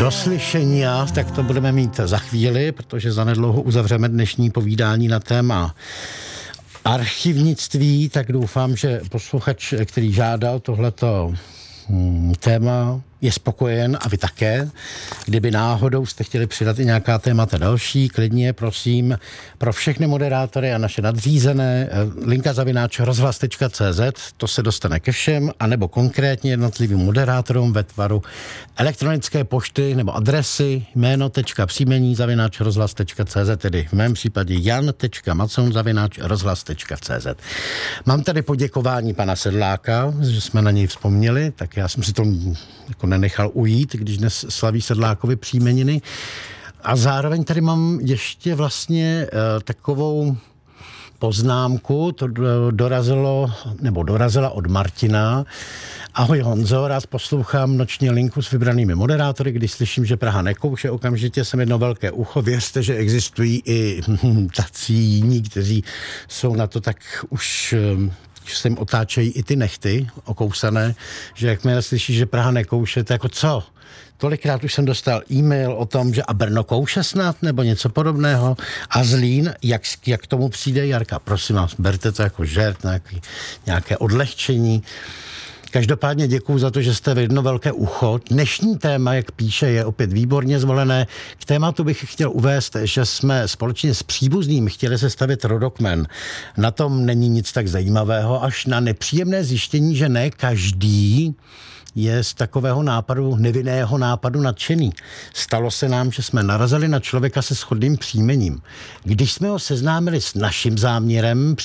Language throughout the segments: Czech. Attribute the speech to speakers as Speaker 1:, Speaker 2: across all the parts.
Speaker 1: Do slyšení, tak to budeme mít za chvíli, protože zanedlouho uzavřeme dnešní povídání na téma archivnictví, tak doufám, že posluchač, který žádal tohleto téma, je spokojen a vy také. Kdyby náhodou jste chtěli přidat i nějaká témata další, klidně, prosím, pro všechny moderátory a naše nadřízené, linka @rozhlas.cz, to se dostane ke všem, anebo konkrétně jednotlivým moderátorům ve tvaru elektronické pošty nebo adresy jméno.příjmení @rozhlas.cz, tedy v mém případě jan.macon @rozhlas.cz. Mám tady poděkování pana Sedláka, že jsme na něj vzpomněli, tak já jsem si to jako nenechal ujít, když dnes slaví Sedlákovi příjmeniny. A zároveň tady mám ještě vlastně takovou poznámku, to dorazila od Martina. Ahoj Honzo, rád poslouchám noční linku s vybranými moderátory, když slyším, že Praha nekouše, okamžitě jsem jedno velké ucho. Věřte, že existují i tací jiní, kteří jsou na to tak už že se jim otáčejí i ty nechty okousané, že jakmile slyší, že Praha nekouše, to jako co? Tolikrát už jsem dostal e-mail o tom, že a Brno kouše snad, nebo něco podobného. A Zlín, jak k tomu přijde Jarka? Prosím vás, berte to jako žert, nějaké odlehčení. Každopádně děkuju za to, že jste jedno velké ucho. Dnešní téma, jak píše, je opět výborně zvolené. K tématu bych chtěl uvést, že jsme společně s příbuzným chtěli sestavit rodokmen. Na tom není nic tak zajímavého, až na nepříjemné zjištění, že ne každý je z takového nápadu, nevinného nápadu nadšený. Stalo se nám, že jsme narazili na člověka se shodným příjmením. Když jsme ho seznámili s naším záměrem,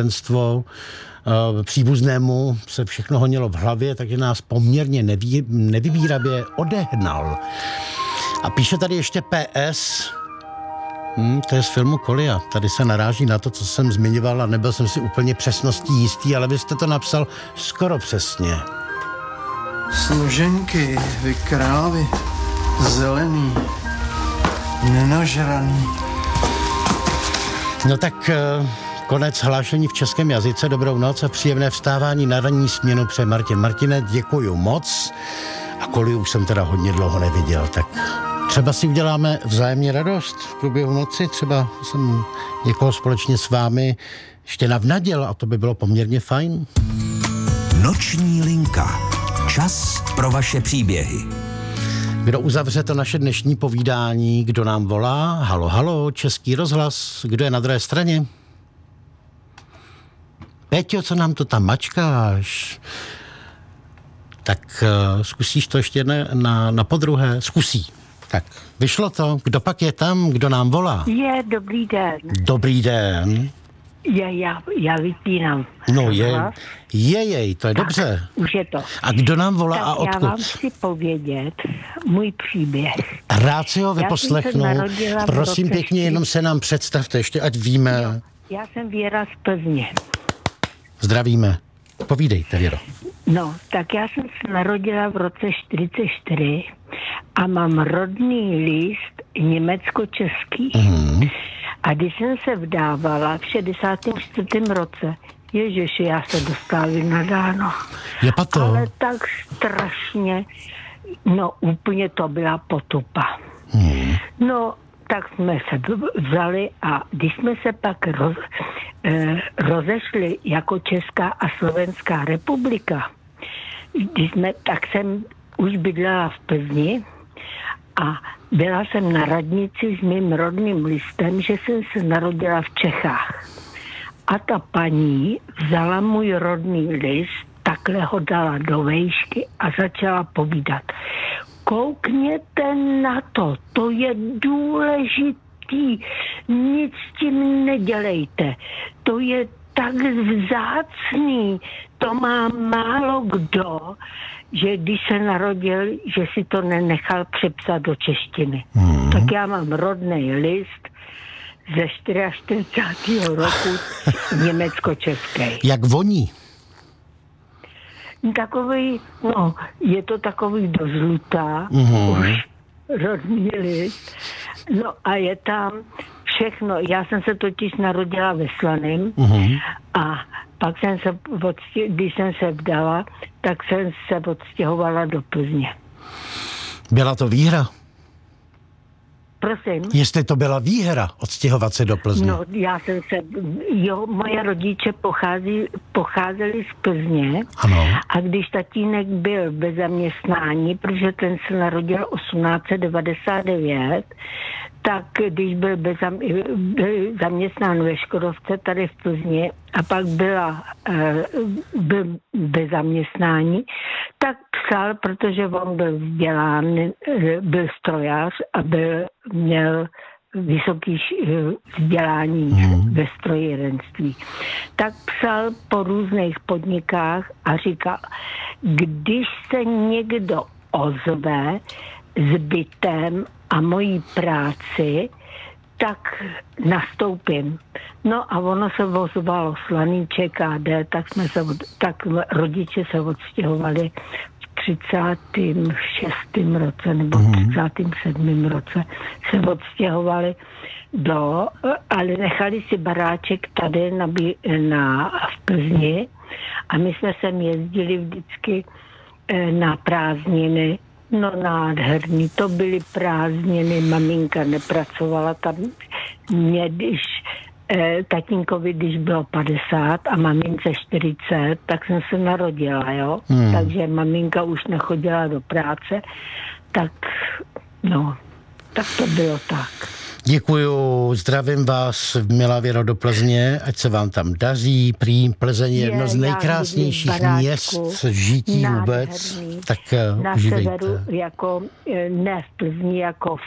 Speaker 1: příbuznému se všechno honilo v hlavě, takže nás poměrně nevybíravě odehnal. A píše tady ještě PS, to je z filmu Kolia. Tady se naráží na to, co jsem zmiňoval a nebyl jsem si úplně přesností jistý, ale vy jste to napsal skoro přesně.
Speaker 2: Složenky, vy krávy, zelený, nenažraný.
Speaker 1: No tak konec hlášení v českém jazyce. Dobrou noc a příjemné vstávání na ranní směnu přeje Martin. Martine, děkuju moc. A Koliu už jsem teda hodně dlouho neviděl, tak třeba si uděláme vzájemně radost v průběhu noci. Třeba jsem někoho společně s vámi ještě navnaděl a to by bylo poměrně fajn.
Speaker 3: Noční linka. Čas pro vaše příběhy.
Speaker 1: Kdo uzavře to naše dnešní povídání? Kdo nám volá? Halo, halo, Český rozhlas. Kdo je na druhé straně? Péťo, co nám to tam mačkáš? Tak zkusíš to ještě na podruhé? Zkusí. Tak, vyšlo to. Kdo pak je tam? Kdo nám volá?
Speaker 4: Dobrý den.
Speaker 1: Dobrý den.
Speaker 4: Já vypínám.
Speaker 1: No jej, to je tak, dobře.
Speaker 4: Už je to.
Speaker 1: A kdo nám volá
Speaker 4: tak
Speaker 1: a odkud?
Speaker 4: Já vám chci povědět můj příběh.
Speaker 1: Rád si ho vyposlechnu. Prosím pěkně, jenom se nám představte, ještě ať víme.
Speaker 4: Já jsem Věra z Plzně.
Speaker 1: Zdravíme. Povídejte, Věro.
Speaker 4: No, tak já jsem se narodila v roce 1944 a mám rodný list německo-český.
Speaker 1: Mm.
Speaker 4: A když jsem se vdávala v 64. roce, ježiši, já se dostala vynadáno.
Speaker 1: Je pato.
Speaker 4: Ale tak strašně, no úplně to byla potupa. No, tak jsme se vzali a když jsme se pak rozešli jako Česká a Slovenská republika, tak jsem už bydlela v Plzni a byla jsem na radnici s mým rodným listem, že jsem se narodila v Čechách. A ta paní vzala můj rodný list, takhle ho dala do vejšky a začala povídat. Koukněte na to, to je důležitý, nic s tím nedělejte, to je tak vzácný, to má málo kdo, že když se narodil, že si to nenechal přepsat do češtiny. Tak já mám rodný list ze 44. roku německo-český.
Speaker 1: Jak voní?
Speaker 4: Takový, no, je to takový dozlutá, už rodný list. No a je tam všechno. Já jsem se totiž narodila ve Slaném a pak jsem se, když jsem se vdala, tak jsem se odstěhovala do Plzně.
Speaker 1: Byla to výhra?
Speaker 4: Prosím.
Speaker 1: Jestli to byla výhra odstěhovat se do Plzně.
Speaker 4: No, moje rodiče pocházeli z Plzně.
Speaker 1: Ano.
Speaker 4: A když tatínek byl bez zaměstnání, protože ten se narodil 1899, tak když byl zaměstnán ve Škodovce tady v Plzni a pak byl bez zaměstnání, tak psal, protože on byl vzdělán, byl strojař a měl vysoký vzdělání ve strojírenství. Tak psal po různých podnikách a říkal, když se někdo ozve s bytem a mojí práci, tak nastoupím. No a ono se ozvalo Slaníček AD, tak rodiče se odstěhovali v 36. roce nebo v 37. roce se odstěhovali ale nechali si baráček tady v Plzni a my jsme sem jezdili vždycky na prázdniny. No nádherný, to byly prázdniny, maminka nepracovala tam. Tatínkovi, když bylo 50 a mamince 40, tak jsem se narodila, jo. Takže maminka už nechodila do práce, tak to bylo tak.
Speaker 1: Děkuju, zdravím vás, milá Věro, do Plzně, ať se vám tam daří, prý Plzeň je jedno z nejkrásnějších měst žití vůbec, tak
Speaker 4: na
Speaker 1: užívejte.
Speaker 4: Severu, ne v Plzni,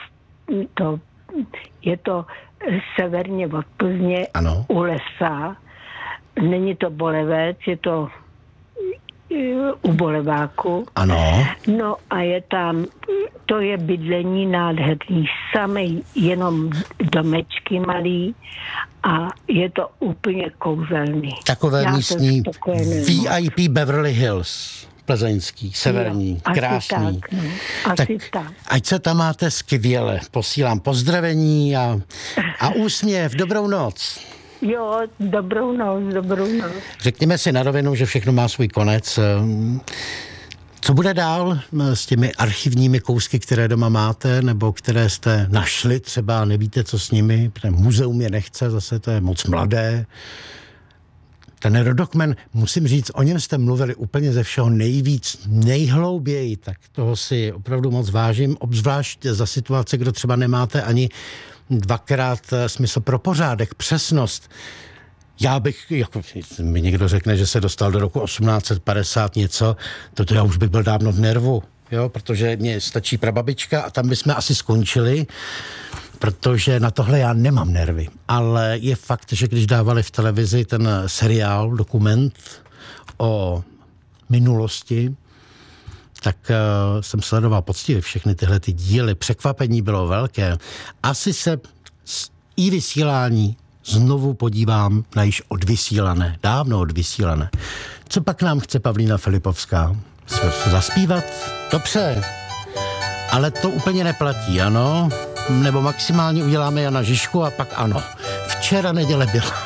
Speaker 4: je to severně od Plzně,
Speaker 1: ano.
Speaker 4: U lesa, není to Bolevec, je to u Boleváku.
Speaker 1: Ano.
Speaker 4: No a je tam, to je bydlení nádherný, samej jenom domečky malý a je to úplně kouzelný.
Speaker 1: Takové místní VIP Beverly Hills, plzeňský, severní,
Speaker 4: jo,
Speaker 1: krásný.
Speaker 4: Tak, no. Asi tak.
Speaker 1: Ať se tam máte skvěle, posílám pozdravení a úsměv, dobrou noc.
Speaker 4: Jo, dobrou noc.
Speaker 1: Řekněme si na rovinu, že všechno má svůj konec. Co bude dál s těmi archivními kousky, které doma máte, nebo které jste našli třeba, nevíte, co s nimi, protože muzeum je nechce, zase to je moc mladé. Ten rodokmen, musím říct, o něm jste mluvili úplně ze všeho nejvíc, nejhlouběji, tak toho si opravdu moc vážím, obzvlášť za situace, kdo třeba nemáte ani dvakrát smysl pro pořádek, přesnost. Já bych, jako mi někdo řekne, že se dostal do roku 1850 něco, toto já už bych byl dávno v nervu, jo, protože mně stačí prababička a tam bychom asi skončili, protože na tohle já nemám nervy. Ale je fakt, že když dávali v televizi ten seriál, dokument o minulosti, tak jsem sledoval poctivě všechny tyhle ty díly. Překvapení bylo velké. Asi se i vysílání znovu podívám na již odvysílané, dávno odvysílané. Co pak nám chce Pavlína Filipovská? Zaspívat? Dobře. Ale to úplně neplatí, ano? Nebo maximálně uděláme Jana Žižku a pak ano. Včera neděle byla.